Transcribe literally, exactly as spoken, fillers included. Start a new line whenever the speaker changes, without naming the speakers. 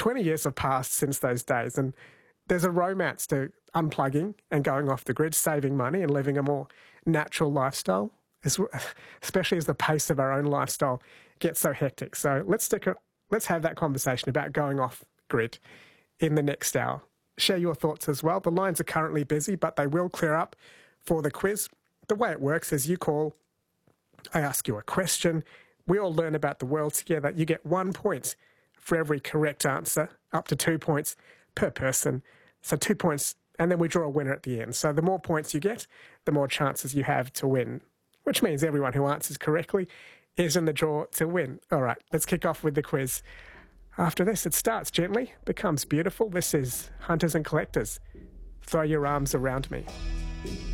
twenty years have passed since those days, and there's a romance to unplugging and going off the grid, saving money and living a more natural lifestyle, especially as the pace of our own lifestyle gets so hectic. So let's stick a, let's have that conversation about going off grid in the next hour. Share your thoughts as well. The lines are currently busy, but they will clear up for the quiz. The way it works is you call, I ask you a question, we all learn about the world together. You get one point for every correct answer, up to two points per person. So two points, and then we draw a winner at the end. So the more points you get, the more chances you have to win, which means everyone who answers correctly is in the draw to win. All right, let's kick off with the quiz. After this, it starts gently, becomes beautiful. This is Hunters and Collectors. Throw your arms around me.